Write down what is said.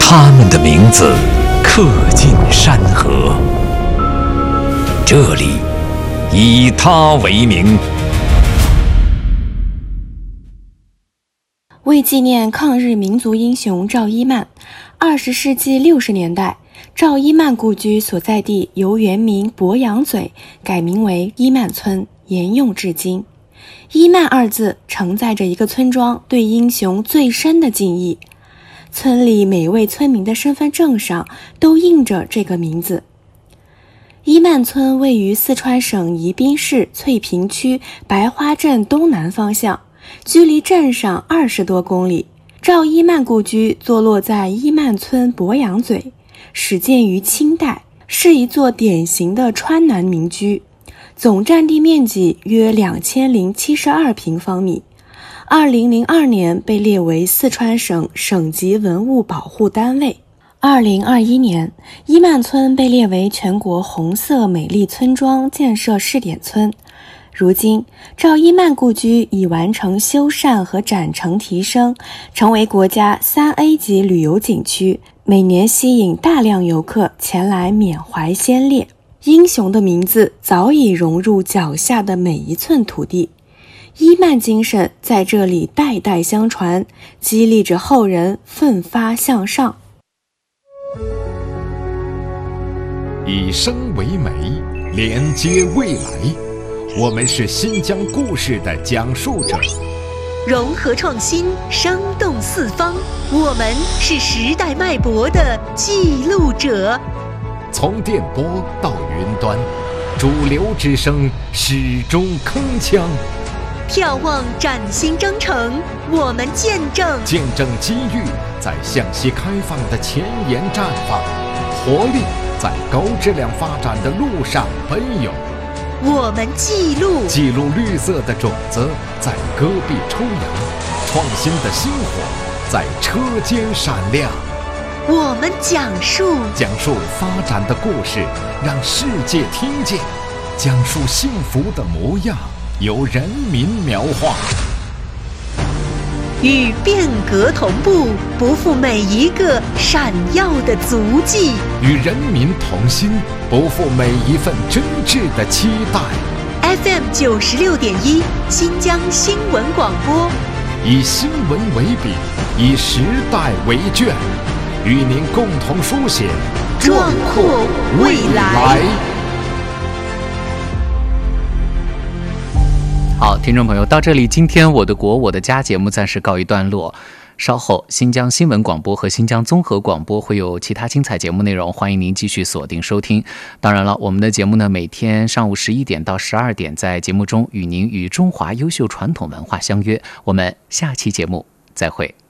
他们的名字刻进山河，这里以他为名。 为纪念抗日民族英雄赵一曼，20世纪60年代，赵一曼故居所在地由原名鄱阳嘴改名为一曼村，沿用至今。一曼二字承载着一个村庄对英雄最深的敬意，村里每位村民的身份证上都印着这个名字。一曼村位于四川省宜宾市翠屏区白花镇东南方向，距离镇上20多公里。赵一曼故居坐落在一曼村鄱阳嘴，始建于清代，是一座典型的川南民居，总占地面积约2072平方米。2002年被列为四川省省级文物保护单位。2021年，一曼村被列为全国红色美丽村庄建设试点村。如今，赵一曼故居已完成修缮和展成提升，成为国家3A 级旅游景区，每年吸引大量游客前来缅怀先烈。英雄的名字早已融入脚下的每一寸土地，一曼精神在这里代代相传，激励着后人奋发向上。 以声为媒，连接未来。我们是新疆故事的讲述者， 融合创新，生动四方。我们是时代脉搏的记录者。 从电波到云端，主流之声始终铿锵。 眺望崭新征程，我们见证机遇在向西开放的前沿绽放，活力在高质量发展的路上奔涌。 我们记录绿色的种子在戈壁抽芽，创新的星火在车间闪亮。 我们讲述发展的故事，让世界听见；讲述幸福的模样，由人民描画。 与变革同步，不负每一个闪耀的足迹； 与人民同心，不负每一份真挚的期待。 FM 96.1新疆新闻广播， 以新闻为笔，以时代为卷，与您共同书写壮阔未来。 好，听众朋友，到这里，今天我的国我的家节目暂时告一段落。稍后，新疆新闻广播和新疆综合广播会有其他精彩节目内容，欢迎您继续锁定收听。当然了，我们的节目呢，每天上午11点到12点，在节目中与您与中华优秀传统文化相约。我们下期节目再会。